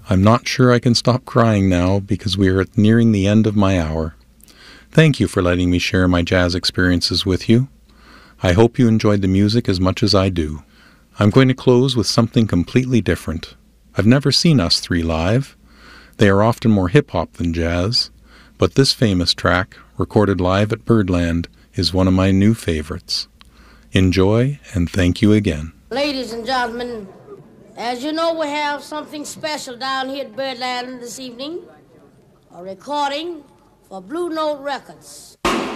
I'm not sure I can stop crying now because we are nearing the end of my hour. Thank you for letting me share my jazz experiences with you. I hope you enjoyed the music as much as I do. I'm going to close with something completely different. I've never seen Us Three live. They are often more hip-hop than jazz, but this famous track, recorded live at Birdland, is one of my new favorites. Enjoy, and thank you again. Ladies and gentlemen, as you know, we have something special down here at Birdland this evening, a recording for Blue Note Records.